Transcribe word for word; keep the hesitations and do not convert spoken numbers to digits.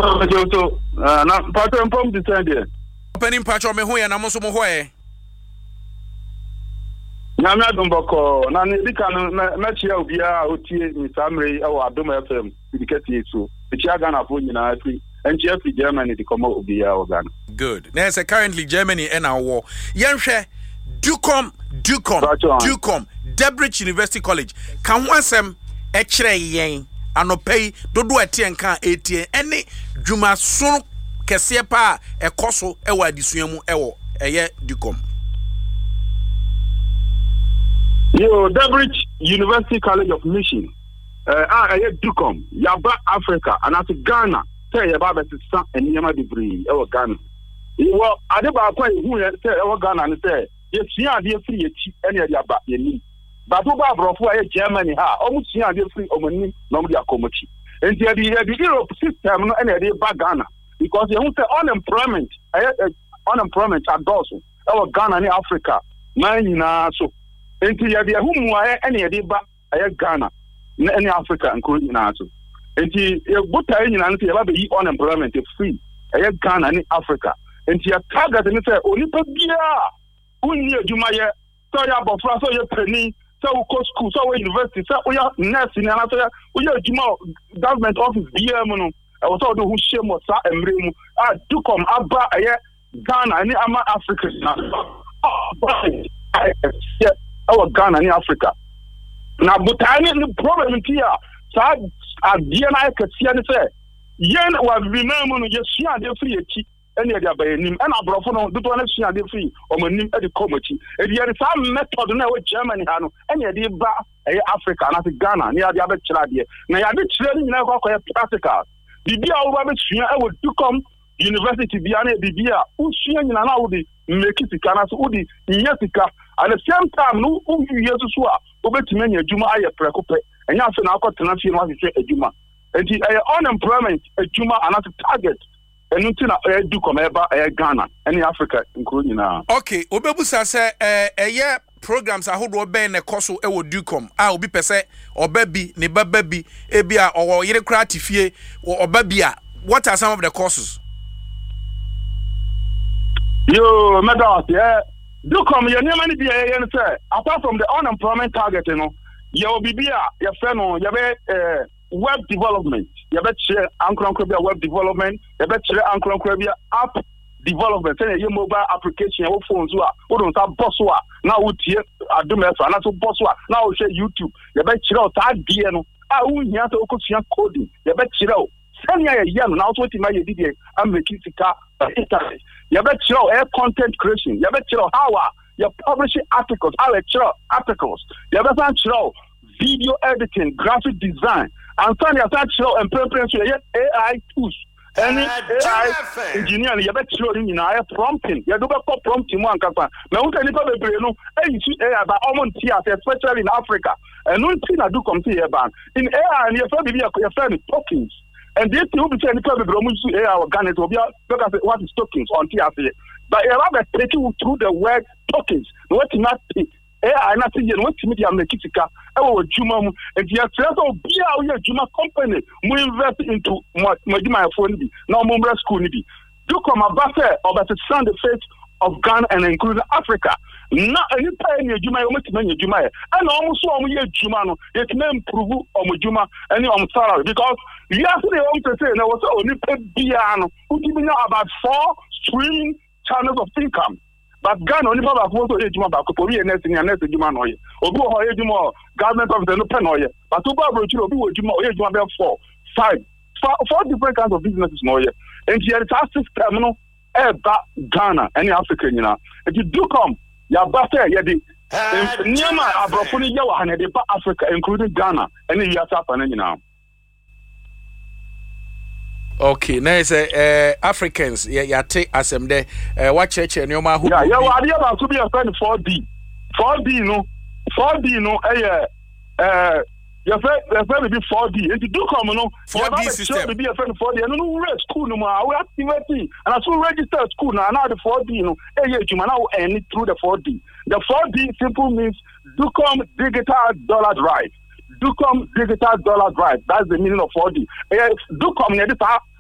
Oh, so uh, na pattern from the side there. Opening patch on me who and I'm also more. Nyame adomboko na ne dika no na chia obia otie ni samre e wa adom F M dikati so e chia Ghana fo nyina afi en chia fi Germany di komo obia o Ghana. Good. Now say currently Germany and our war. Yenhwe Ducom Ducom Ducom Debridge University College kan wansem e kire yen anopei dodo atien kan etie ene dwuma so kese pa e koso e wa adisuamu e wo eye Ducom. Yo, Debridge University College of Mission. Uh, I Ducom, Yaba Africa, and at Ghana, say about the son and Yama degree, our Ghana. Well, I never quite who say our Ghana and say, yes, yeah, dear free, any of your back, you need. But who are for Germany, ha, almost yeah, dear free, or money, nobody are commotion. And the the Europe system, no, any idea about Ghana, because you want to unemployment, unemployment at Dawson, our Ghana and Africa, mine so. Enti ya de hu mu aye ene de ba aye Ghana na ene Africa nko nyina so enti e buta nyina no ya ba be unemployment free aye Ghana ni Africa enti ya target ni say onipa bia unni adwuma ye so ya bofra so ye pani so ko school so university so ya nurse ni ana so ya uya adwuma government office bia mu no e wo so do hu shemo sa emre mu a Ducom aba aye Ghana ni ama Africa na our Ghana in Africa. Now, but I need the problem here. So, I D N I can see and say, Yen was remember just see and they free any other by him, and I brought on the one see and they free or my name at the committee. And there is some method now with Germany, any idea about Africa and Ghana near the other child here. Now, I be training now for practical. The beer over the I would come university beyond the beer, who's seeing in an hour, make it Ghana, so would the at the same time, no years to swear, over to many a Juma aye precope, and you have to now got to not see what you say a Juma. And the unemployment, a Juma, another target, and nothing I do come about a Ghana, any Africa, including now. Okay, Obebusa say a year programs I hold ben a coso e would do come. I will be per se or baby, ne baby, ebia or yere cratifie or babia. What are some of the courses? Yo, madam, yeah. Do come your name and be a say apart from the unemployment target, you know, you will be your friend on your web development, you bet share Uncle web development, you bet share Uncle app development, say your mobile application, your phones who are who don't have bosswa now would hear I do me for another bosswa now share YouTube, you bet share out that D N O. I won't hear to coding, you bet share out. Send me a young now what you might be I'm making the car internet. You bet you air content creation. You bet you how you're publishing articles, how you articles. You bet you video editing, graphic design, and then you bet you and preparation A I tools. Any A I engineer, you bet you in your prompting. You do not prompting one kasa. Now we can never be no. Hey, you see A I by almost here, especially in Africa. And one thing I do come to here, ban in A I, and your friend, your friend tokens. And this will be saying because we A I organic will be because what is tokens on T R C. But a rather taking you through the word tokens. What not A I nothing yet what media make it our Juma and the actual be our Juma company we invest into my phone now Mumbra school nibi. Do come a buffer or but it's on the face of Ghana and including Africa. Not any time you Juma, you make Juma, and almost one year Jumano, it may improve on Juma and on salary because yesterday I want to say there was only piano who giving out about four streaming channels of income. But Ghana only about one to eight Juma, Korea, and nothing, and nothing Juma, or go Juma, government of the Pen oil, but to Barbara Juma, Juma, four, five, four different kinds of businesses, no, and here it's our system, about Ghana, any African, you know. If you do come, you're better, you're the Nyama, Abrafuni Yawa, and the Africa, including Ghana, and the years up and you know. Okay, now it's uh, Africans, yeah, yeah, take as them there. Uh, what church and your man who? Yeah, yeah, well, I have to be a friend four D. four D, no, four D, no, eh, uh, your friend, your friend will be four D. If you do come, no, four D system will be a friend four D. And no, we're school no more. We activate and I still register school now. Now the four D, no, eh, yeah, you now end it through the four D. The four D simple means do come digital dollar drive. Do come digital dollar drive. That's the meaning of four D. Eh, do come near this